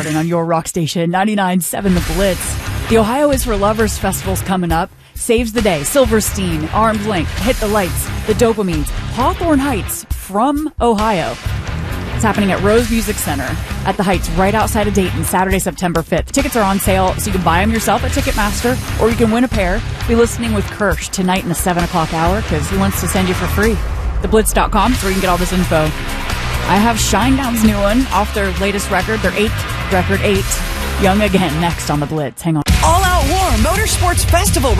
Garden on your rock station, 99.7 The Blitz. The Ohio is for Lovers Festival's coming up. Saves the Day, Silverstein, Arm's Length, Hit the Lights, The Dopamines, Hawthorne Heights from Ohio. It's happening at Rose Music Center at the Heights right outside of Dayton, Saturday, September 5th. Tickets are on sale, so you can buy them yourself at Ticketmaster, or you can win a pair. Be listening with Kirsch tonight in the 7 o'clock hour because he wants to send you for free. TheBlitz.com is where you can get all this info. I have Shinedown's new one off their latest record, their record 8, Young Again, next on The Blitz. Hang on. All Out War Motorsports Festival